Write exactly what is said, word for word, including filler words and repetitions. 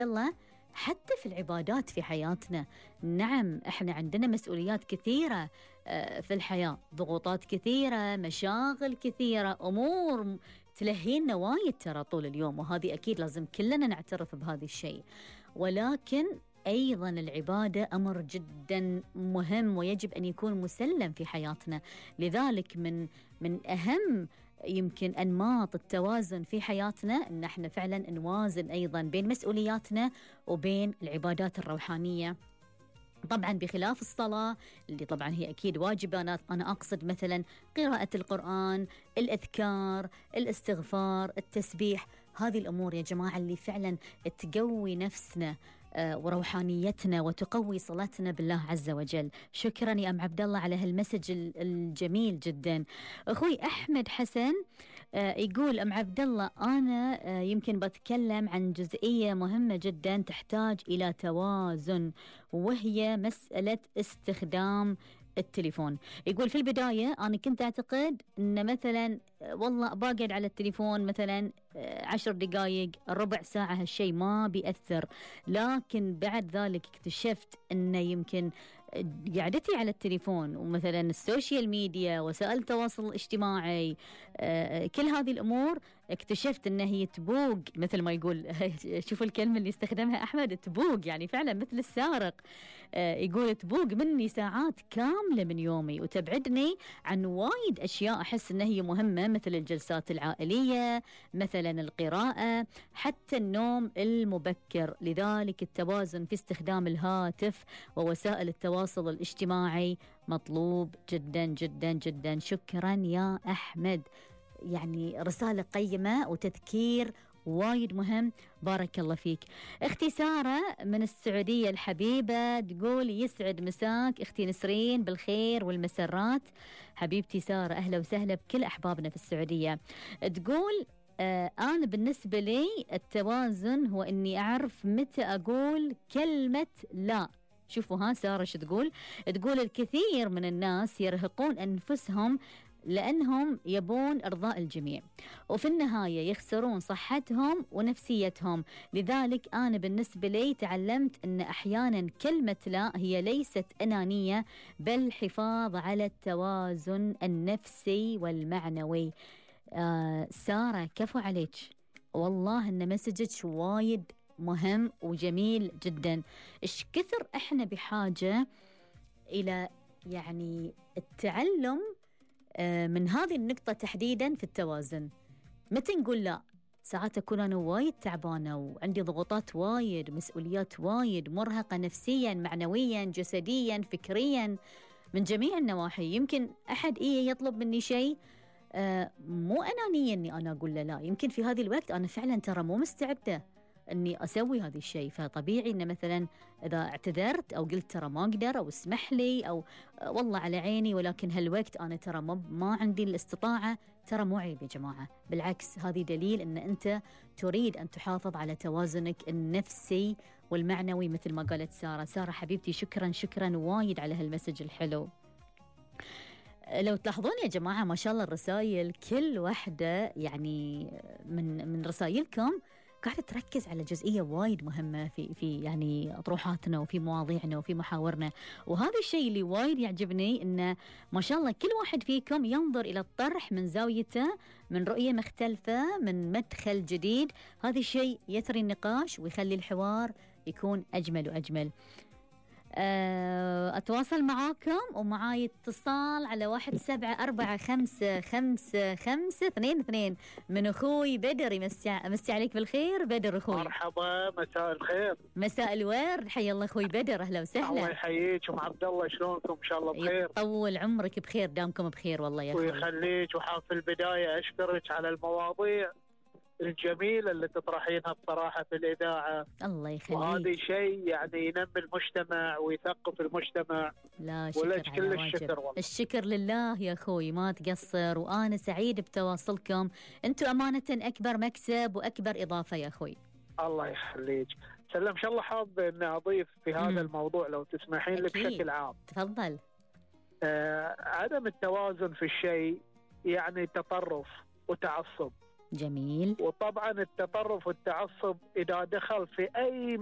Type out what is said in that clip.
الله حتى في العبادات في حياتنا. نعم احنا عندنا مسؤوليات كثيرة في الحياة، ضغوطات كثيرة، مشاغل كثيرة، أمور تلهينا وايد ترى طول اليوم، وهذه أكيد لازم كلنا نعترف بهذا الشيء. ولكن أيضا العبادة أمر جدا مهم ويجب أن يكون مسلم في حياتنا. لذلك من من أهم يمكن أنماط التوازن في حياتنا أن احنا فعلا نوازن أيضا بين مسؤولياتنا وبين العبادات الروحانية، طبعا بخلاف الصلاة اللي طبعا هي أكيد واجبة. أنا, أنا أقصد مثلا قراءة القرآن، الأذكار، الاستغفار، التسبيح، هذه الأمور يا جماعة اللي فعلا تقوي نفسنا وروحانيتنا وتقوي صلاتنا بالله عز وجل. شكرا يا أم عبد الله على هالمسج الجميل جدا. أخوي أحمد حسن يقول أم عبد الله أنا يمكن بتكلم عن جزئية مهمة جدا تحتاج إلى توازن، وهي مسألة استخدام التليفون. يقول في البداية أنا كنت أعتقد أن مثلا والله بقعد على التليفون مثلا عشر دقائق ربع ساعة هالشي ما بيأثر، لكن بعد ذلك اكتشفت أن يمكن قعدتي على التليفون ومثلا السوشيال ميديا وسائل التواصل الاجتماعي كل هذه الأمور اكتشفت أنها هي تبوق، مثل ما يقول شوفوا الكلمة اللي استخدمها أحمد، تبوق يعني فعلا مثل السارق. يقول تبوق مني ساعات كاملة من يومي وتبعدني عن وايد أشياء أحس أنها هي مهمة، مثل الجلسات العائلية، مثلا القراءة، حتى النوم المبكر. لذلك التوازن في استخدام الهاتف ووسائل التواصل الاجتماعي مطلوب جدا جدا جدا. شكرا يا أحمد، يعني رسالة قيمة وتذكير وايد مهم، بارك الله فيك. اختي سارة من السعودية الحبيبة تقول يسعد مساك اختي نسرين بالخير والمسرات. حبيبتي سارة أهلا وسهلا بكل أحبابنا في السعودية. تقول آه أنا بالنسبة لي التوازن هو أني أعرف متى أقول كلمة لا. شوفوا ها سارة شو تقول، تقول الكثير من الناس يرهقون أنفسهم لأنهم يبون إرضاء الجميع، وفي النهاية يخسرون صحتهم ونفسيتهم. لذلك أنا بالنسبة لي تعلمت أن أحيانا كلمة لا هي ليست أنانية، بل حفاظ على التوازن النفسي والمعنوي. آه سارة كفو عليك، والله أن مسجك وايد مهم وجميل جدا. إيش كثر إحنا بحاجة إلى يعني التعلم من هذه النقطة تحديدا في التوازن. متى نقول لا؟ ساعات أكون أنا وايد تعبانة وعندي ضغوطات وايد، مسؤوليات وايد، مرهقة نفسيا معنويا جسديا فكريا من جميع النواحي. يمكن أحد إيه يطلب مني شيء آه مو أنانية أني أنا أقول له لا، يمكن في هذه الوقت أنا فعلا ترى مو مستعدة أني أسوي هذا الشيء، فطبيعي أن مثلا إذا اعتذرت أو قلت ترى ما أقدر أو اسمح لي أو والله على عيني ولكن هالوقت أنا ترى ما عندي الاستطاعة، ترى مو عيب يا جماعة، بالعكس هذه دليل أن أنت تريد أن تحافظ على توازنك النفسي والمعنوي مثل ما قالت سارة. سارة حبيبتي شكرا شكرا وايد على هالمسج الحلو. لو تلاحظون يا جماعة ما شاء الله الرسائل كل واحدة يعني من من رسائلكم قاعدة تركز على جزئية وايد مهمة في في يعني أطروحاتنا وفي مواضيعنا وفي محاورنا، وهذا الشيء اللي وايد يعجبني إنه ما شاء الله كل واحد فيكم ينظر إلى الطرح من زاويته، من رؤية مختلفة، من مدخل جديد. هذا الشيء يثري النقاش ويخلي الحوار يكون أجمل وأجمل. أتواصل معاكم ومعاي اتصال على واحد سبعة أربعة خمسة خمسة خمسة اثنين اثنين من أخوي بدر. مسي عليك بالخير بدر أخوي. مرحبا، مساء الخير. مساء الورد، حي الله أخوي بدر، أهلا وسهلا. الله يحييك أم عبد الله، شلونكم؟ إن شاء الله بخير. طول عمرك بخير، دامكم بخير والله يا أخوي. ويخليك. وحاب في البداية أشكرك على المواضيع الجميلة اللي تطرحينها بصراحة في الإذاعة. الله يخليك. وهذا شيء يعني ينمي المجتمع ويثقف المجتمع. لا شكر كل الشكر والله. الشكر لله يا أخوي، ما تقصر، وأنا سعيد بتواصلكم. أنتم أمانة أكبر مكسب وأكبر إضافة يا أخوي. الله يخليك. سلم. إن شاء الله حاب أن أضيف في هذا مم. الموضوع لو تسمحين لي بشكل عام. تفضل. آه عدم التوازن في الشيء يعني تطرف وتعصب، جميل. وطبعا التطرف والتعصب إذا دخل في أي